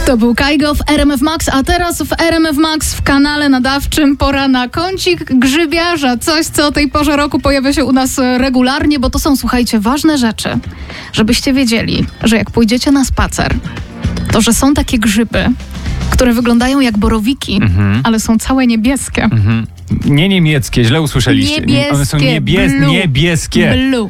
To był Kaigo w RMF Max, a teraz w RMF Max w kanale nadawczym pora na kącik grzybiarza. Coś, co o tej porze roku pojawia się u nas regularnie, bo to są, słuchajcie, ważne rzeczy. Żebyście wiedzieli, że jak pójdziecie na spacer, to że są takie grzyby, które wyglądają jak borowiki, ale są całe niebieskie. Nie niemieckie, źle usłyszeliście. Niebieskie, One są blue. niebieskie. Blue.